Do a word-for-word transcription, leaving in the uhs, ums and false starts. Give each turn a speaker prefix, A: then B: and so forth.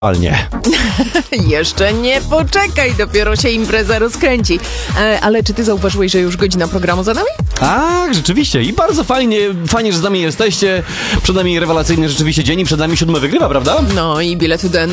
A: Ale nie.
B: Jeszcze nie, poczekaj, dopiero się impreza rozkręci. E, ale czy ty zauważyłeś, że już godzina programu za nami?
A: Tak, rzeczywiście. I bardzo fajnie, fajnie, że z nami jesteście. Przed nami rewelacyjny rzeczywiście dzień i przed nami siódmy wygrywa, prawda?
B: No i bilety do